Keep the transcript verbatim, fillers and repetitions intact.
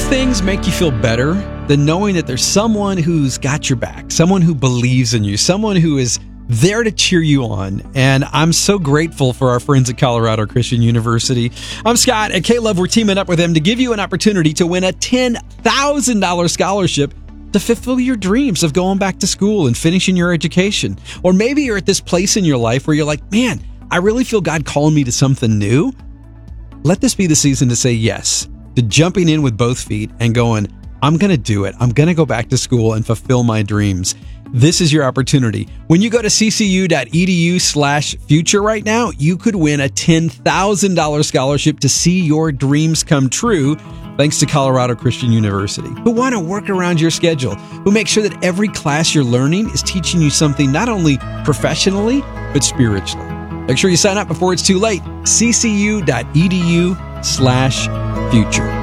things make you feel better than knowing that there's someone who's got your back, someone who believes in you, someone who is there to cheer you on? And I'm so grateful for our friends at Colorado Christian University. I'm Scott, and Caleb. We're teaming up with them to give you an opportunity to win a ten thousand dollars scholarship to fulfill your dreams of going back to school and finishing your education. Or maybe you're at this place in your life where you're like, man, I really feel God calling me to something new. Let this be the season to say yes, to jumping in with both feet and going, I'm going to do it. I'm going to go back to school and fulfill my dreams. This is your opportunity. When you go to ccu.edu slash future right now, you could win a ten thousand dollars scholarship to see your dreams come true, thanks to Colorado Christian University, who want to work around your schedule, who make sure that every class you're learning is teaching you something not only professionally, but spiritually. Make sure you sign up before it's too late. ccu.edu slash future.